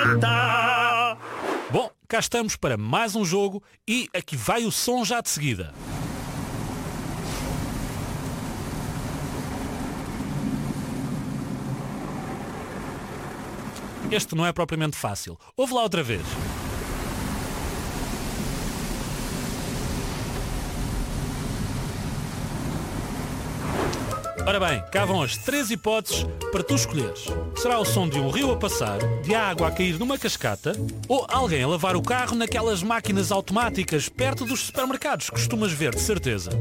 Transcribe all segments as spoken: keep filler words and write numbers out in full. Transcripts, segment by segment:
Tá. Bom, cá estamos para mais um jogo e aqui vai o som já de seguida. Este não é propriamente fácil. Ouve lá outra vez. Ora bem, cá vão as três hipóteses para tu escolheres. Será o som de um rio a passar, de água a cair numa cascata ou alguém a lavar o carro naquelas máquinas automáticas perto dos supermercados que costumas ver, de certeza.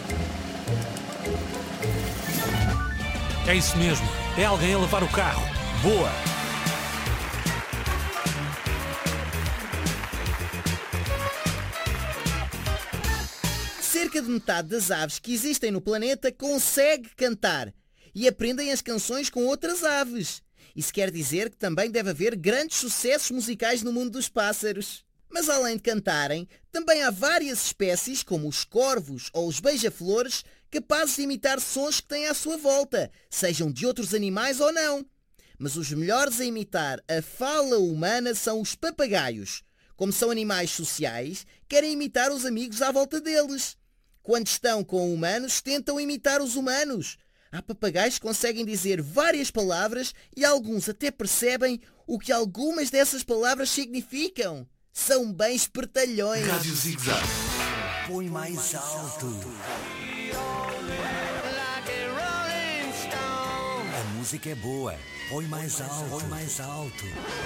É isso mesmo, é alguém a lavar o carro. Boa! Cerca de metade das aves que existem no planeta consegue cantar e aprendem as canções com outras aves. Isso quer dizer que também deve haver grandes sucessos musicais no mundo dos pássaros. Mas além de cantarem, também há várias espécies, como os corvos ou os beija-flores, capazes de imitar sons que têm à sua volta, sejam de outros animais ou não. Mas os melhores a imitar a fala humana são os papagaios. Como são animais sociais, querem imitar os amigos à volta deles. Quando estão com humanos, tentam imitar os humanos. Há papagaios que conseguem dizer várias palavras e alguns até percebem o que algumas dessas palavras significam. São bem espertalhões. Rádio Zig-Zag. Põe mais alto. A música é boa. Põe mais alto. Põe mais alto.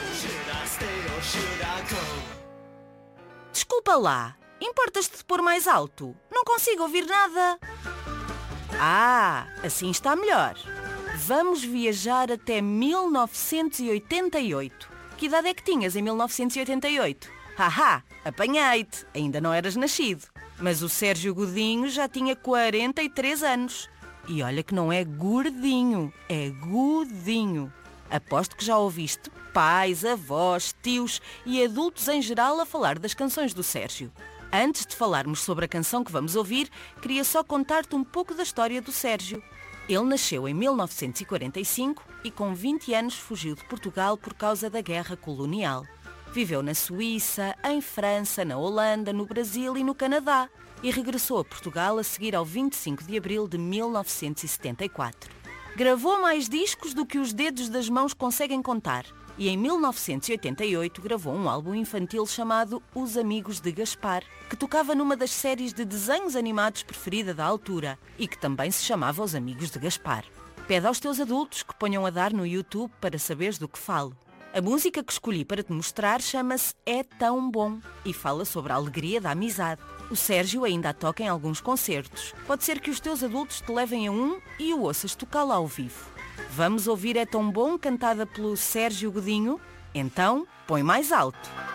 Desculpa lá. Importas-te de pôr mais alto? Não consigo ouvir nada. Ah, assim está melhor. Vamos viajar até mil novecentos e oitenta e oito. Que idade é que tinhas em mil novecentos e oitenta e oito? Haha, apanhei-te. Ainda não eras nascido. Mas o Sérgio Godinho já tinha quarenta e três anos. E olha que não é gordinho, é Godinho. Aposto que já ouviste pais, avós, tios e adultos em geral a falar das canções do Sérgio. Antes de falarmos sobre a canção que vamos ouvir, queria só contar-te um pouco da história do Sérgio. Ele nasceu em mil novecentos e quarenta e cinco e com vinte anos fugiu de Portugal por causa da guerra colonial. Viveu na Suíça, em França, na Holanda, no Brasil e no Canadá e regressou a Portugal a seguir ao vinte e cinco de abril de mil novecentos e setenta e quatro. Gravou mais discos do que os dedos das mãos conseguem contar e em mil novecentos e oitenta e oito gravou um álbum infantil chamado Os Amigos de Gaspar, que tocava numa das séries de desenhos animados preferida da altura e que também se chamava Os Amigos de Gaspar. Pede aos teus adultos que ponham a dar no YouTube para saberes do que falo. A música que escolhi para te mostrar chama-se É Tão Bom e fala sobre a alegria da amizade. O Sérgio ainda a toca em alguns concertos. Pode ser que os teus adultos te levem a um e o ouças tocá-lo ao vivo. Vamos ouvir É Tão Bom, cantada pelo Sérgio Godinho? Então, põe mais alto.